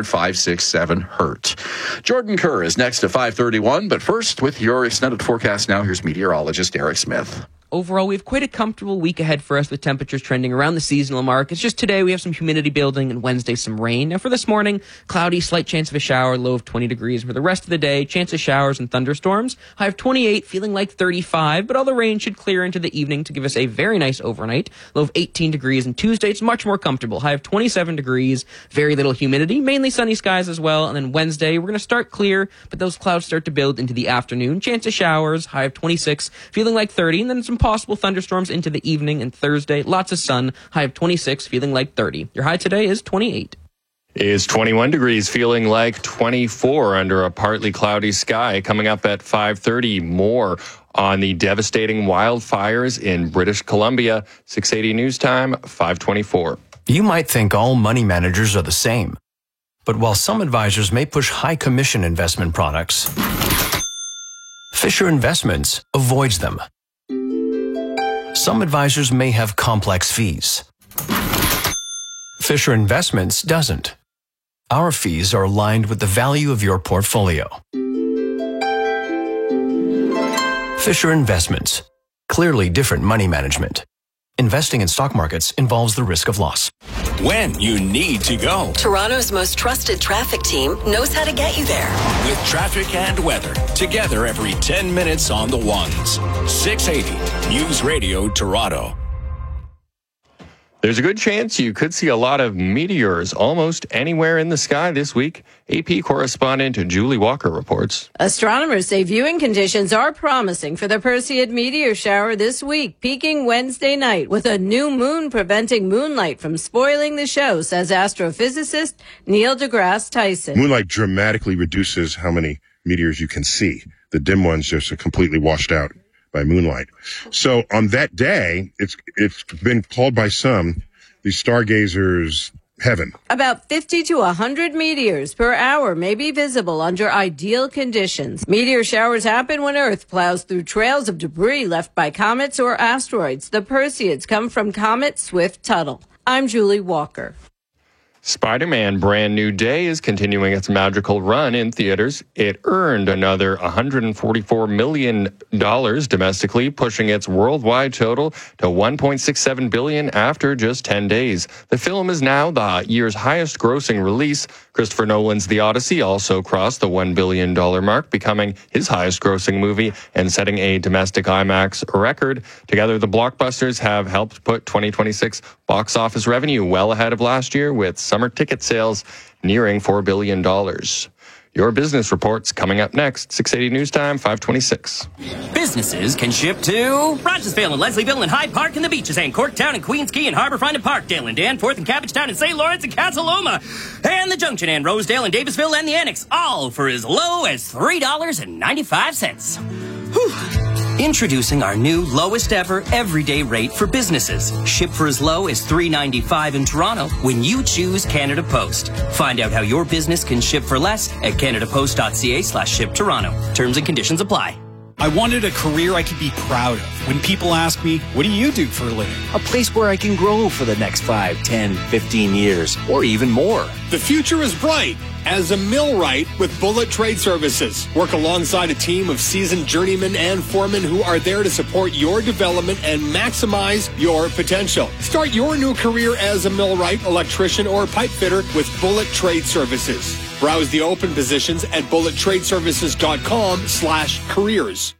1-800-567-HURT. Jordan Kerr is next at 5:31, but first, with your extended forecast now, here's meteorologist Eric Smith. Overall, we have quite a comfortable week ahead for us with temperatures trending around the seasonal mark. It's just today we have some humidity building and Wednesday some rain. Now for this morning, cloudy, slight chance of a shower, low of 20 degrees. For the rest of the day, chance of showers and thunderstorms. High of 28, feeling like 35, but all the rain should clear into the evening to give us a very nice overnight. Low of 18 degrees, and Tuesday it's much more comfortable. High of 27 degrees, very little humidity, mainly sunny skies as well. And then Wednesday, we're going to start clear, but those clouds start to build into the afternoon. Chance of showers, high of 26, feeling like 30, and then some possible thunderstorms into the evening. And Thursday, lots of sun, high of 26, feeling like 30. Your high today is 28. Is 21 degrees, feeling like 24 under a partly cloudy sky. Coming up at 5:30, more on the devastating wildfires in British Columbia. 680 News Time, 5:24. You might think all money managers are the same. But while some advisors may push high commission investment products, Fisher Investments avoids them. Some advisors may have complex fees. Fisher Investments doesn't. Our fees are aligned with the value of your portfolio. Fisher Investments. Clearly different money management. Investing in stock markets involves the risk of loss. When you need to go. Toronto's most trusted traffic team knows how to get you there. With traffic and weather. Together every 10 minutes on the ones. 680 News Radio Toronto. There's a good chance you could see a lot of meteors almost anywhere in the sky this week. AP correspondent Julie Walker reports. Astronomers say viewing conditions are promising for the Perseid meteor shower this week, peaking Wednesday night with a new moon preventing moonlight from spoiling the show, says astrophysicist Neil deGrasse Tyson. Moonlight dramatically reduces how many meteors you can see. The dim ones just are completely washed out by moonlight. So on that day, it's been called by some the stargazers' heaven. About 50 to 100 meteors per hour may be visible under ideal conditions. Meteor showers happen when Earth plows through trails of debris left by comets or asteroids. The Perseids come from comet Swift-Tuttle. I'm Julie Walker. Spider-Man Brand New Day is continuing its magical run in theaters. It earned another $144 million domestically, pushing its worldwide total to $1.67 billion after just 10 days. The film is now the year's highest grossing release. Christopher Nolan's The Odyssey also crossed the $1 billion mark, becoming his highest grossing movie and setting a domestic IMAX record. Together, the blockbusters have helped put 2026 box office revenue well ahead of last year, with summer ticket sales nearing $4 billion. Your business reports coming up next. 680 News Time, 526. Businesses can ship to Rogersville and Leslieville and Hyde Park and the Beaches and Corktown and Queens Quay and Harbourfront and Parkdale and Danforth and Cabbagetown and St. Lawrence and Cataloma and the Junction and Rosedale and Davisville and the Annex, all for as low as $3.95. Whew. Introducing our new lowest ever everyday rate for businesses. Ship for as low as $3.95 in Toronto when you choose Canada Post. Find out how your business can ship for less at canadapost.ca/ship-Toronto. Terms and conditions apply. I wanted a career I could be proud of. When people ask me, what do you do for a living? A place where I can grow for the next 5, 10, 15 years, or even more. The future is bright as a millwright with Bullet Trade Services. Work alongside a team of seasoned journeymen and foremen who are there to support your development and maximize your potential. Start your new career as a millwright, electrician, or pipe fitter with Bullet Trade Services. Browse the open positions at bullettradeservices.com/careers.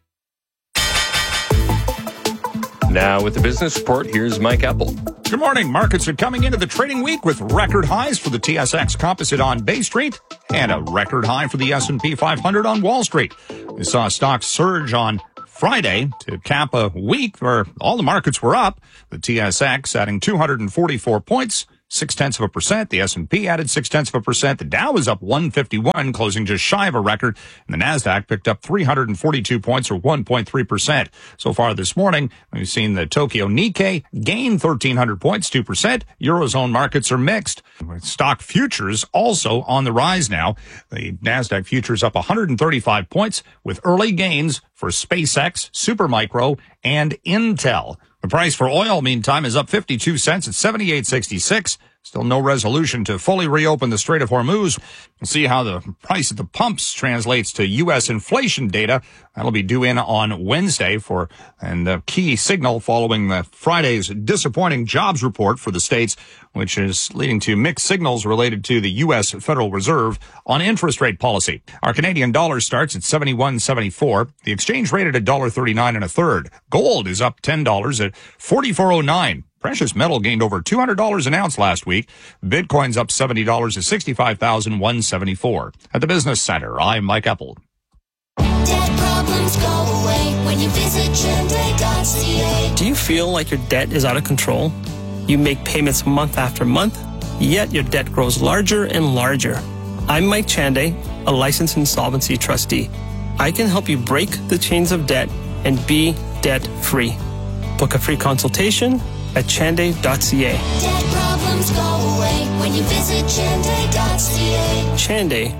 Now with the business report, here's Mike Apple. Good morning. Markets are coming into the trading week with record highs for the TSX Composite on Bay Street and a record high for the S&P 500 on Wall Street. We saw stocks surge on Friday to cap a week where all the markets were up. The TSX adding 244 points, 0.6%. The S&P added 0.6%. The Dow was up 151, closing just shy of a record. And the Nasdaq picked up 342 points, or 1.3%. So far this morning, we've seen the Tokyo Nikkei gain 1,300 points, 2%. Eurozone markets are mixed. Stock futures also on the rise now. The Nasdaq futures up 135 points with early gains for SpaceX, Supermicro, and Intel. The price for oil, meantime, is up 52 cents at 78.66. Still no resolution to fully reopen the Strait of Hormuz. We'll see how the price at the pumps translates to U.S. inflation data. That'll be due in on Wednesday and the key signal following Friday's disappointing jobs report for the states, which is leading to mixed signals related to the U.S. Federal Reserve on interest rate policy. Our Canadian dollar starts at 71.74. The exchange rate at $1.39 1/3. Gold is up $10 at $44.09. Precious metal gained over $200 an ounce last week. Bitcoin's up $70 to $65,174. At the Business Center, I'm Mike Apple. Debt problems go away when you visit Chende.ca. Do you feel like your debt is out of control? You make payments month after month, yet your debt grows larger and larger. I'm Mike Chande, a licensed insolvency trustee. I can help you break the chains of debt and be debt-free. Book a free consultation at chande.ca. Debt problems go away when you visit Chende.ca. Chande,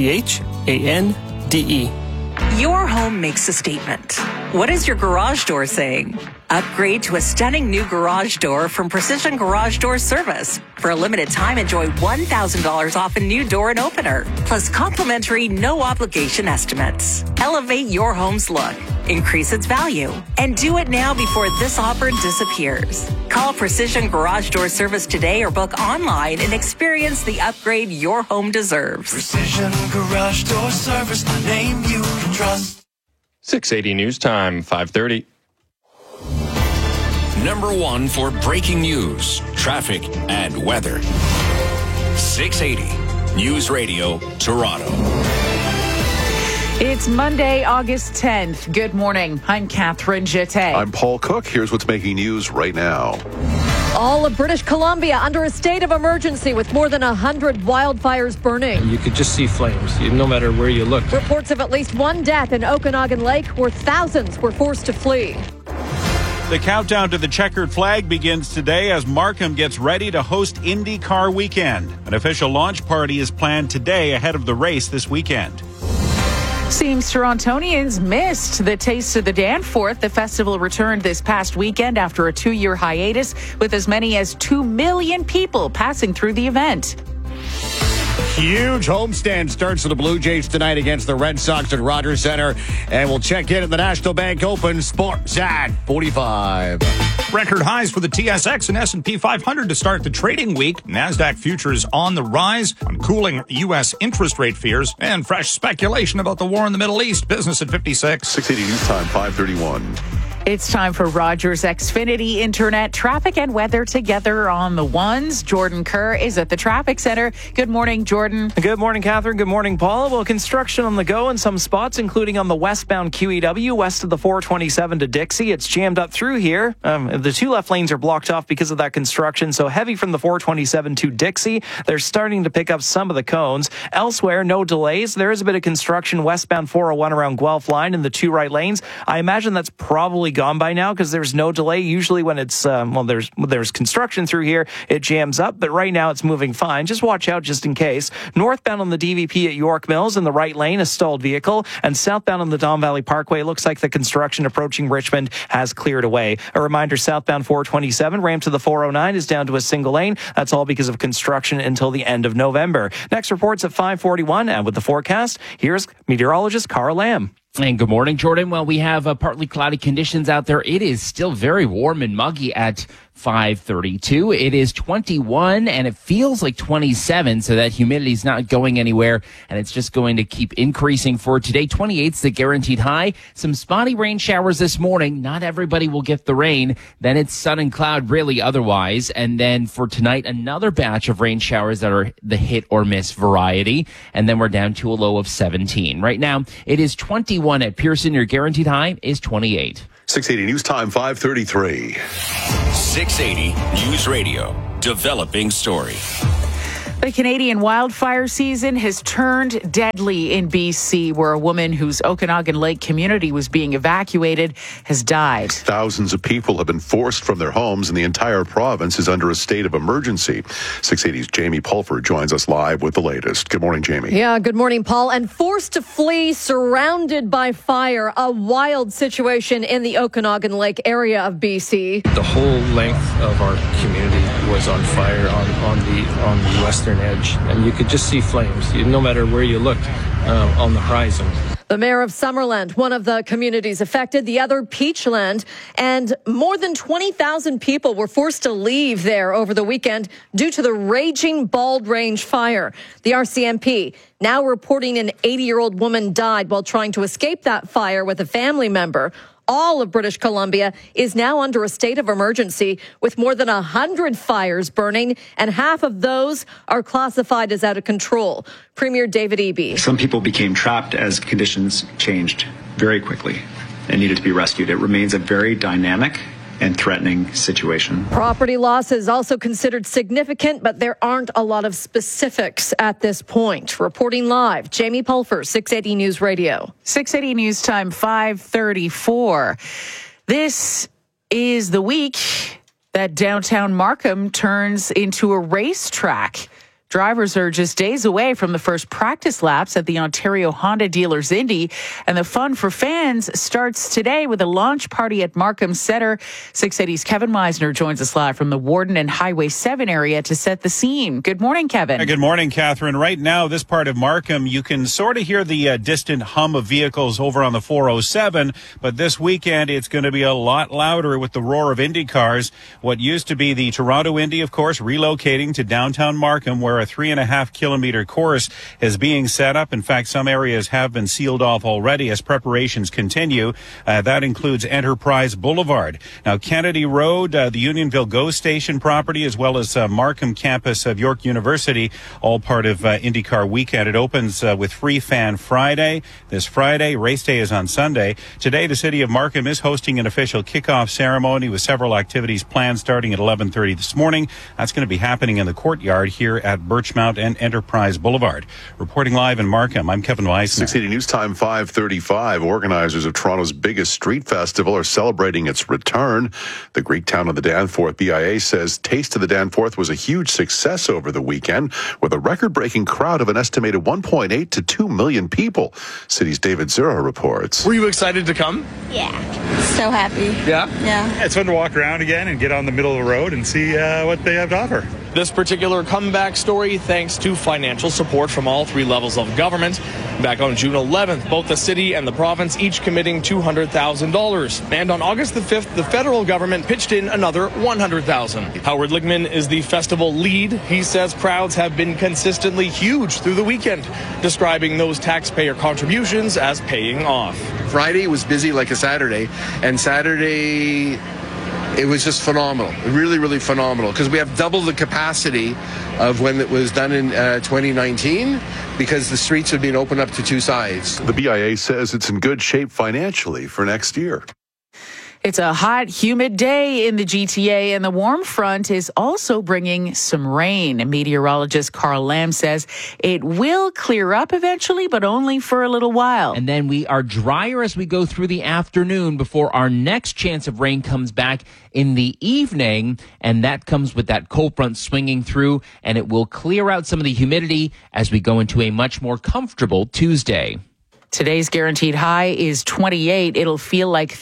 C-H-A-N-D-E. Your home makes a statement. What is your garage door saying? Upgrade to a stunning new garage door from Precision Garage Door Service. For a limited time, enjoy $1,000 off a new door and opener, plus complimentary no-obligation estimates. Elevate your home's look, increase its value, and do it now before this offer disappears. Call Precision Garage Door Service today or book online and experience the upgrade your home deserves. Precision Garage Door Service, a name you can trust. 680 News Time, 5:30. Number one for breaking news, traffic, and weather. 680 News Radio, Toronto. It's Monday, August 10th. Good morning. I'm Catherine Jeté. I'm Paul Cook. Here's what's making news right now. All of British Columbia under a state of emergency with more than 100 wildfires burning. You could just see flames, no matter where you look. Reports of at least one death in Okanagan Lake, where thousands were forced to flee. The countdown to the checkered flag begins today as Markham gets ready to host IndyCar weekend. An official launch party is planned today ahead of the race this weekend. Seems Torontonians missed the taste of the Danforth. The festival returned this past weekend after a 2-year hiatus with as many as 2 million people passing through the event. Huge homestand starts for the Blue Jays tonight against the Red Sox at Rogers Center. And we'll check in at the National Bank Open Sports at 45. Record highs for the TSX and S&P 500 to start the trading week. NASDAQ futures on the rise on cooling U.S. interest rate fears and fresh speculation about the war in the Middle East. Business at 56. 680 News Time, 531. It's time for Rogers Xfinity Internet traffic and weather together on the ones. Jordan Kerr is at the traffic center. Good morning, Jordan. Good morning, Catherine. Good morning, Paula. Well, construction on the go in some spots, including on the westbound QEW west of the 427 to Dixie. It's jammed up through here. The two left lanes are blocked off because of that construction, so heavy from the 427 to Dixie. They're starting to pick up some of the cones. Elsewhere, no delays. There is a bit of construction westbound 401 around Guelph Line in the two right lanes. I imagine that's probably gone by now because there's no delay. Usually when it's there's construction through here, it jams up, but right now it's moving fine. Just watch out just in case. Northbound on the DVP at York Mills in the right lane, a stalled vehicle, and southbound on the Don Valley Parkway, looks like the construction approaching Richmond has cleared away. A reminder, southbound 427 ramp to the 409 is down to a single lane. That's all because of construction until the end of November. Next report's at 5:41, and with the forecast, here's meteorologist Carl Lamb. And good morning, Jordan. Well, we have partly cloudy conditions out there. It is still very warm and muggy at 5:32. It is 21 and it feels like 27, so that humidity is not going anywhere, and it's just going to keep increasing for today. 28 is the guaranteed high. Some spotty rain showers this morning. Not everybody will get the rain. Then it's sun and cloud really otherwise. And then for tonight, another batch of rain showers that are the hit or miss variety. And then we're down to a low of 17. Right now, it is 21 at Pearson. Your guaranteed high is 28. 680 News Time, 533. 680 News Radio. Developing story. The Canadian wildfire season has turned deadly in BC, where a woman whose Okanagan Lake community was being evacuated has died. Thousands of people have been forced from their homes, and the entire province is under a state of emergency. 680's Jamie Pulford joins us live with the latest. Good morning, Jamie. Yeah, good morning, Paul. And forced to flee, surrounded by fire. A wild situation in the Okanagan Lake area of BC. The whole length of our community was on fire on the western edge, and you could just see flames no matter where you looked on the horizon. The mayor of Summerland, one of the communities affected, the other Peachland, and more than 20,000 people were forced to leave there over the weekend due to the raging Bald Range fire. The RCMP now reporting an 80-year-old woman died while trying to escape that fire with a family member. All of British Columbia is now under a state of emergency with more than 100 fires burning, and half of those are classified as out of control. Premier David Eby. Some people became trapped as conditions changed very quickly and needed to be rescued. It remains a very dynamic and threatening situation. Property loss is also considered significant, but there aren't a lot of specifics at this point. Reporting live, Jamie Pulford, 680 News Radio. 680 News Time, 5:34. This is the week that downtown Markham turns into a racetrack. Drivers are just days away from the first practice laps at the Ontario Honda Dealers Indy, and the fun for fans starts today with a launch party at Markham Centre. 680's Kevin Meisner joins us live from the Warden and Highway 7 area to set the scene. Good morning, Kevin. Good morning, Catherine. Right now, this part of Markham, you can sort of hear the distant hum of vehicles over on the 407, but this weekend it's going to be a lot louder with the roar of Indy cars. What used to be the Toronto Indy, of course, relocating to downtown Markham, where a 3.5-kilometer course is being set up. In fact, some areas have been sealed off already as preparations continue. That includes Enterprise Boulevard. Now, Kennedy Road, the Unionville GO Station property, as well as Markham campus of York University, all part of IndyCar weekend. It opens with Free Fan Friday. This Friday, race day is on Sunday. Today, the city of Markham is hosting an official kickoff ceremony with several activities planned starting at 11:30 this morning. That's going to be happening in the courtyard here at Birchmount and Enterprise Boulevard. Reporting live in Markham, I'm Kevin Weissner. 680 News Time, 5:35. Organizers of Toronto's biggest street festival are celebrating its return. The Greek town of the Danforth BIA says Taste of the Danforth was a huge success over the weekend, with a record-breaking crowd of an estimated 1.8 to 2 million people. City's David Zura reports. Were you excited to come? Yeah, so happy. Yeah? Yeah. It's fun to walk around again and get on the middle of the road and see what they have to offer. This particular comeback story thanks to financial support from all three levels of government. Back on June 11th, both the city and the province each committing $200,000. And on August the 5th, the federal government pitched in another $100,000. Howard Ligman is the festival lead. He says crowds have been consistently huge through the weekend, describing those taxpayer contributions as paying off. Friday was busy like a Saturday, and Saturday it was just phenomenal, really, really phenomenal, because we have double the capacity of when it was done in 2019 because the streets have been opened up to two sides. The BIA says it's in good shape financially for next year. It's a hot, humid day in the GTA, and the warm front is also bringing some rain. Meteorologist Carl Lamb says it will clear up eventually, but only for a little while. And then we are drier as we go through the afternoon before our next chance of rain comes back in the evening. And that comes with that cold front swinging through, and it will clear out some of the humidity as we go into a much more comfortable Tuesday. Today's guaranteed high is 28. It'll feel like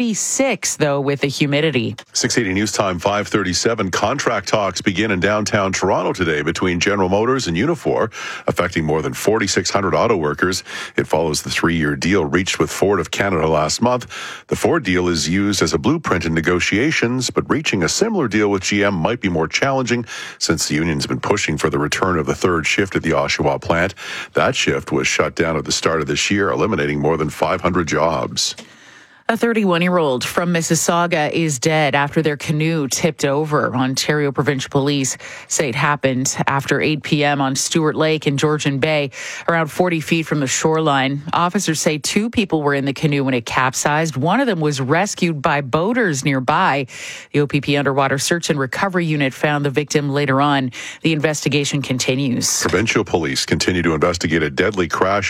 36, though, with the humidity. 680 News Time, 5:37. Contract talks begin in downtown Toronto today between General Motors and Unifor, affecting more than 4,600 auto workers. It follows the 3-year deal reached with Ford of Canada last month. The Ford deal is used as a blueprint in negotiations, but reaching a similar deal with GM might be more challenging since the union's been pushing for the return of the third shift at the Oshawa plant. That shift was shut down at the start of this year, eliminating more than 500 jobs. A 31-year-old from Mississauga is dead after their canoe tipped over. Ontario Provincial Police say it happened after 8 p.m. on Stewart Lake in Georgian Bay, around 40 feet from the shoreline. Officers say 2 people were in the canoe when it capsized. One of them was rescued by boaters nearby. The OPP Underwater Search and Recovery Unit found the victim later on. The investigation continues. Provincial police continue to investigate a deadly crash